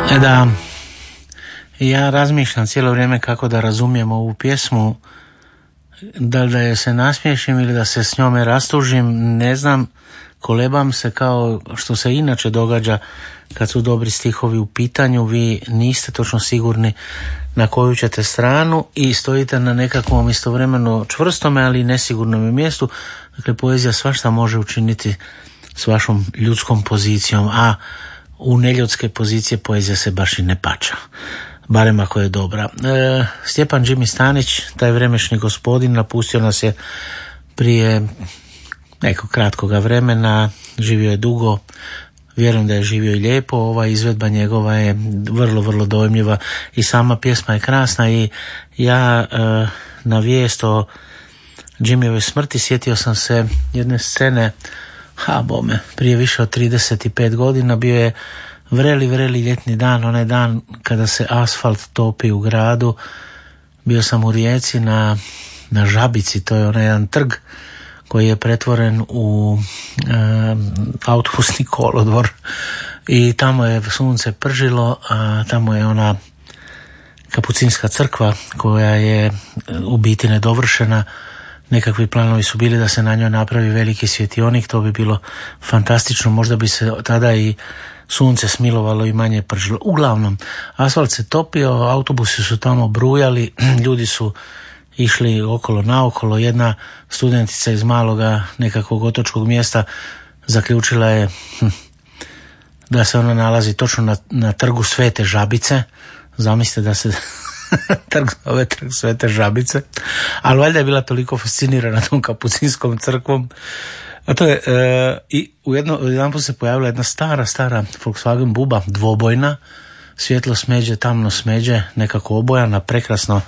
Da, ja razmišljam cijelo vrijeme kako da razumijem ovu pjesmu, da li da je se nasmiješim ili da se s njome rastužim, ne znam, kolebam se kao što se inače događa kad su dobri stihovi u pitanju, vi niste točno sigurni na koju ćete stranu i stojite na nekakvom istovremeno čvrstome, ali nesigurnom mjestu. Dakle, poezija svašta može učiniti s vašom ljudskom pozicijom, a u neljudske pozicije poezija se baš i ne pača, barem ako je dobra. Stjepan Jimmy Stanić, taj vremešni gospodin, napustio nas je prije nekog kratkoga vremena, živio je dugo, vjerujem da je živio i lijepo. Ova izvedba njegova je vrlo, vrlo dojmljiva i sama pjesma je krasna i ja na vijest o Jimmyjevoj smrti sjetio sam se jedne scene, prije više od 35 godina, bio je vreli ljetni dan, onaj dan kada se asfalt topi u gradu. Bio sam u Rijeci na Žabici, to je onaj jedan trg koji je pretvoren u autobusni kolodvor i tamo je sunce pržilo, a tamo je ona kapucinska crkva koja je u biti nedovršena. Nekakvi planovi su bili da se na njoj napravi veliki svjetionik, to bi bilo fantastično, možda bi se tada i sunce smilovalo i manje pržilo. Uglavnom, asfalt se topio, autobusi su tamo brujali, ljudi su išli okolo naokolo. Jedna studentica iz maloga nekakvog otočkog mjesta zaključila je da se ona nalazi točno na trgu Svete Žabice. Zamislite da se trg Svete Žabice, ali valjda je bila toliko fascinirana tom kapucinskom crkvom. A to je, i jedan put se pojavila jedna stara Volkswagen buba, dvobojna, svjetlo smeđe, tamno smeđe, nekako obojana, prekrasno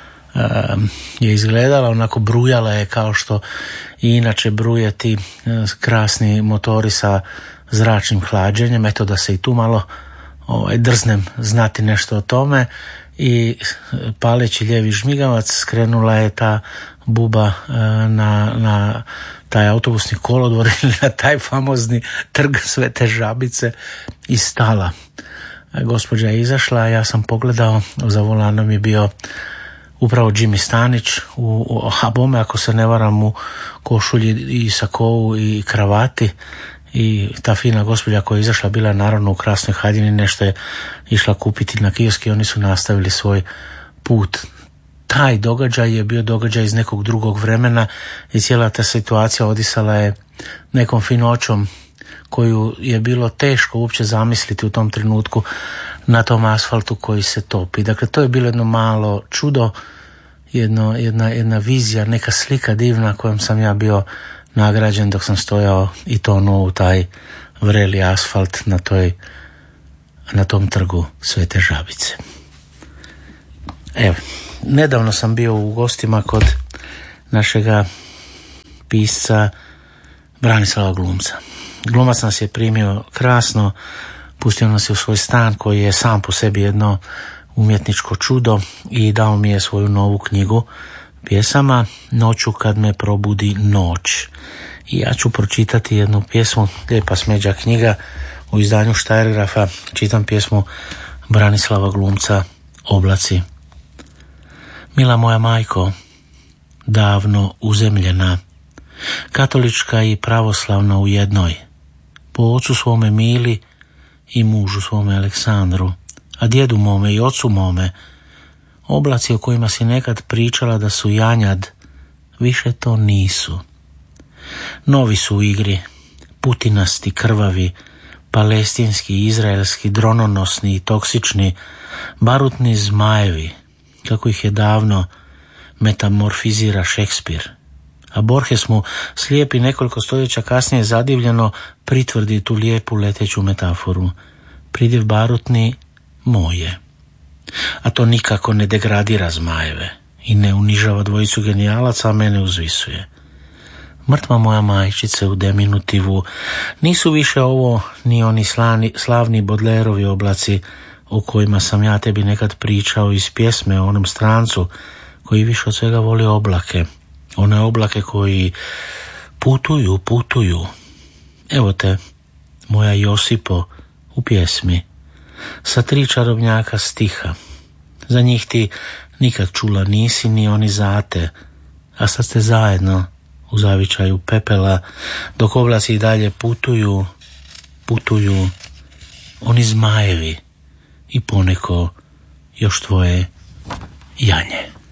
je izgledala, onako brujala je kao što i inače bruje ti krasni motori sa zračnim hlađenjem. Eto da se i tu malo drznem znati nešto o tome i paleći lijevi žmigavac skrenula je ta buba na taj autobusni kolodvor ili na taj famozni trg Svete Žabice i stala. Gospođa je izašla, ja sam pogledao, za volanom je bio upravo Jimmy Stanić bome, ako se ne varam, u košulji i sakovu i kravati, i ta fina gospođa koja je izašla bila je naravno u krasnoj haljini, nešto je išla kupiti na kiosk i oni su nastavili svoj put. Taj događaj je bio događaj iz nekog drugog vremena i cijela ta situacija odisala je nekom finoćom koju je bilo teško uopće zamisliti u tom trenutku na tom asfaltu koji se topi. Dakle, to je bilo jedno malo čudo, jedna vizija, neka slika divna kojom sam ja bio nagrađen dok sam stojao i tonuo u taj vreli asfalt na tom trgu Svete Žabice. Evo, nedavno sam bio u gostima kod našega pisca Branislava Glumca. Glumac nas je primio krasno, pustio nas je u svoj stan koji je sam po sebi jedno umjetničko čudo i dao mi je svoju novu knjigu pjesama Noću kad me probudi noć. I ja ću pročitati jednu pjesmu, lijepa smeđa knjiga u izdanju Štajergrafa, čitam pjesmu Branislava Glumca Oblaci. Mila moja majko, davno uzemljena, katolička i pravoslavna u jednoj, po ocu svome Mili i mužu svome Aleksandru, a djedu mome i ocu mome, oblaci o kojima si nekad pričala da su janjad, više to nisu. Novi su u igri, putinasti, krvavi, palestinski, izraelski, drononosni i toksični, barutni zmajevi, kako ih je davno metamorfizira Šekspir. A Borges mu slijepi nekoliko stoljeća kasnije zadivljeno pritvrdi tu lijepu leteću metaforu. Pridjev barutni moje. A to nikako ne degradira zmajeve i ne unižava dvojicu genijalaca, a mene uzvisuje. Mrtva moja majčice u deminutivu, nisu više ovo ni oni slavni Bodlerovi oblaci o kojima sam ja tebi nekad pričao iz pjesme o onom strancu koji više od svega voli oblake. One oblake koji putuju. Evo te, moja Josipo, u pjesmi. sa 3 čarobnjaka stiha. Za njih ti nikad čula nisi, ni oni za te, a sad ste zajedno u zavičaju pepela, dok oblaci dalje putuju oni zmajevi i poneko još tvoje janje.